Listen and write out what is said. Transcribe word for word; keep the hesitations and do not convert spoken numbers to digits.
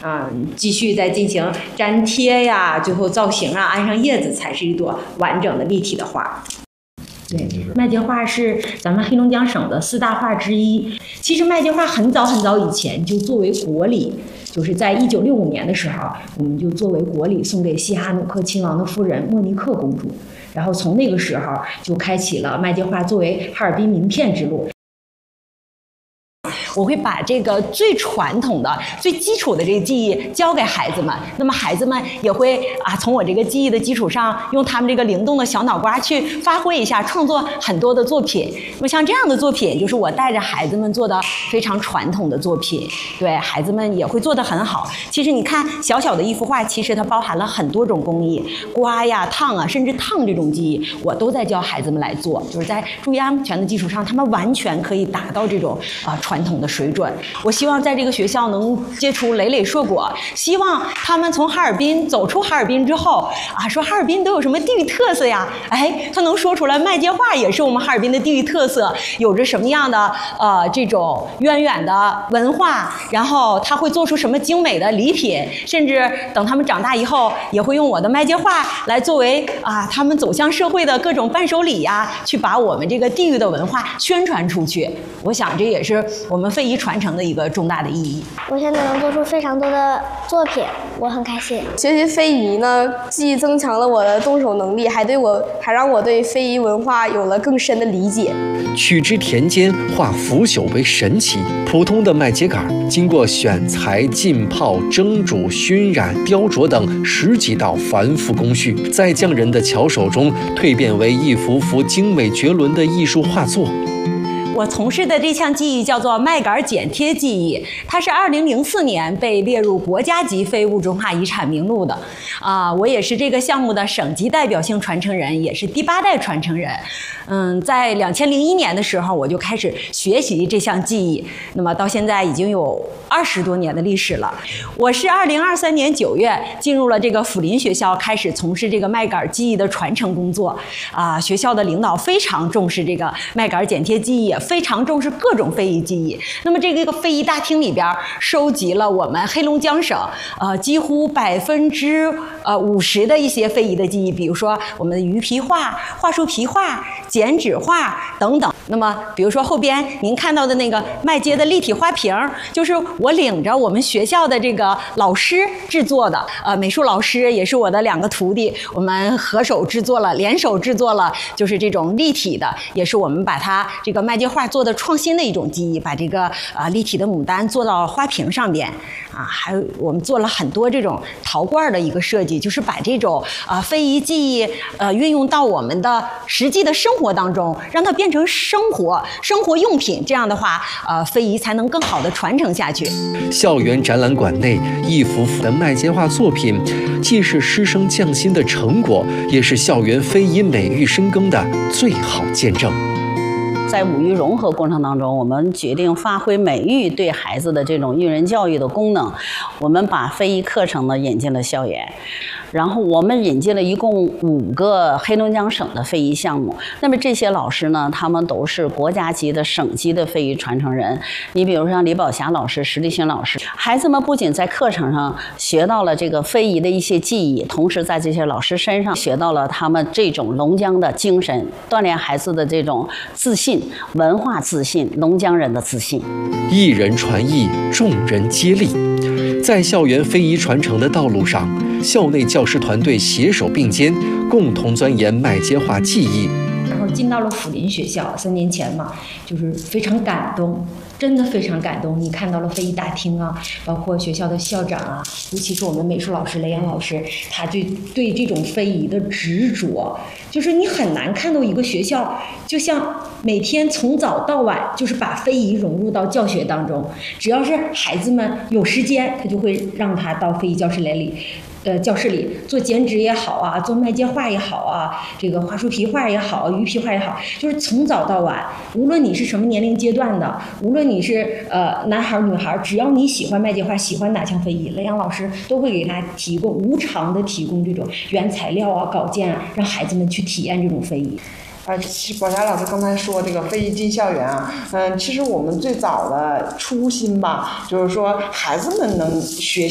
啊、呃，继续再进行粘贴呀，最后造型啊，安上叶子，才是一朵完整的立体的花。对，麦秸花是咱们黑龙江省的四大花之一。其实麦秸花很早很早以前就作为国礼，就是在一九六五年的时候，我们就作为国礼送给西哈努克亲王的夫人莫尼克公主。然后从那个时候就开启了麦秸花作为哈尔滨名片之路。我会把这个最传统的、最基础的这个技艺教给孩子们，那么孩子们也会啊，从我这个技艺的基础上，用他们这个灵动的小脑瓜去发挥一下，创作很多的作品。那么像这样的作品，就是我带着孩子们做的非常传统的作品，对孩子们也会做得很好。其实你看，小小的一幅画，其实它包含了很多种工艺，刮呀、烫啊，甚至烫这种技艺，我都在教孩子们来做。就是在注意安全的基础上，他们完全可以达到这种啊传统的水准。我希望在这个学校能结出累累硕果，希望他们从哈尔滨走出哈尔滨之后啊，说哈尔滨都有什么地域特色呀？哎，他能说出来麦秸花也是我们哈尔滨的地域特色，有着什么样的呃这种渊源的文化，然后他会做出什么精美的礼品，甚至等他们长大以后，也会用我的麦秸花来作为啊他们走向社会的各种伴手礼呀，去把我们这个地域的文化宣传出去。我想这也是我们非遗传承的一个重大的意义。 我现在能做出非常多的作品，我很开心。 学习非遗呢，既增强了我的动手能力，还对我还让我对非遗文化有了更深的理解。 取之田间，化腐朽为神奇。普通的麦秸秆经过选材、浸泡、蒸煮、熏染、雕琢等十几道繁复工序，在匠人的巧手中蜕变为一幅幅精美绝伦的艺术画作。 我从事的这项技艺叫做麦秆剪贴技艺，它是二零零四年被列入国家级非物质文化遗产名录的。啊、呃，我也是这个项目的省级代表性传承人，也是第八代传承人。嗯，在两千零一年的时候，我就开始学习这项技艺，那么到现在已经有二十多年的历史了。我是二零二三年九月进入了这个辅林学校，开始从事这个麦秆技艺的传承工作。啊、呃，学校的领导非常重视这个麦秆剪贴技艺，非常重视各种非遗技艺。那么这个非遗大厅里边收集了我们黑龙江省呃几乎百分之呃五十的一些非遗的技艺，比如说我们的鱼皮画、桦树皮画、剪纸画等等。那么比如说后边您看到的那个麦秸的立体花瓶，就是我领着我们学校的这个老师制作的，呃美术老师也是我的两个徒弟，我们合手制作了，联手制作了，就是这种立体的，也是我们把它这个麦秸画做的创新的一种技艺，把这个呃立体的牡丹做到花瓶上边啊，还有我们做了很多这种陶罐的一个设计，就是把这种呃非遗技艺呃运用到我们的实际的生活当中，让它变成生活生活用品，这样的话呃非遗才能更好的传承下去。 校园展览馆内一幅幅的麦秸画作品，既是师生匠心的成果，也是校园非遗美誉深耕的最好见证。 在五育融合过程当中，我们决定发挥美育对孩子的这种育人教育的功能，我们把非遗课程呢引进了校园。然后我们引进了一共五个黑龙江省的非遗项目。那么这些老师呢，他们都是国家级的、省级的非遗传承人。你比如说像李宝霞老师、石立新老师，孩子们不仅在课程上学到了这个非遗的一些技艺，同时在这些老师身上学到了他们这种龙江的精神，锻炼孩子的这种自信、文化自信、龙江人的自信。 一人传艺，众人接力。在校园非遗传承的道路上，校内教师团队携手并肩，共同钻研麦秸画技艺。 然后进到了辅林学校，三年前嘛，就是非常感动，真的非常感动。你看到了非遗大厅啊，包括学校的校长啊，尤其是我们美术老师雷阳老师，他对对这种非遗的执着，就是你很难看到一个学校，就像每天从早到晚，就是把非遗融入到教学当中。只要是孩子们有时间，他就会让他到非遗教室来里。呃，教室里做剪纸也好啊，做麦秸画也好啊，这个桦树皮画也好，鱼皮画也好，就是从早到晚，无论你是什么年龄阶段的，无论你是呃男孩女孩，只要你喜欢麦秸画，喜欢哪项非遗，雷阳老师都会给他提供无偿的提供这种原材料啊、稿件啊，让孩子们去体验这种非遗。 呃，其实宝霞老师刚才说这个非遗进校园啊，嗯，其实我们最早的初心吧，就是说孩子们能学